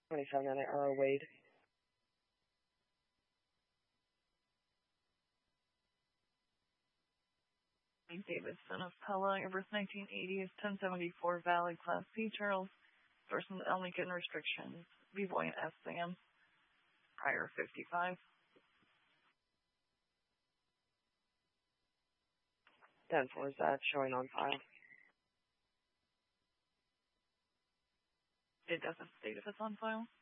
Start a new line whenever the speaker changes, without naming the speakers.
27 on it, R. Wade.
Davidson of Pella, your birth 1980 is 1074, valid, Class C. Charles, person with Lincoln restrictions, B-Boy and S. Sam, prior 55.
10-4 is that showing on file.
It doesn't state if it's on file.